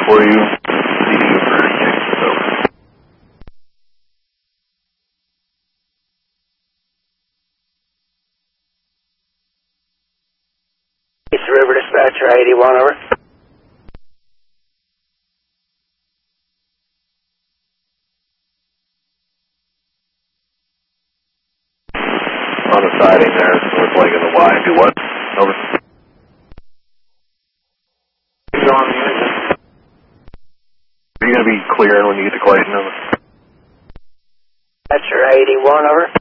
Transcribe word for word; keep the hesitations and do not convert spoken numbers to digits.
for you. C D for Texas, over. East River Dispatcher eighty-one, over. On the siding there, north leg of the Y, do what? Over. He's on the engine. Are you going to be clearing when you get to Clayton, over? Dispatcher eighty-one, over.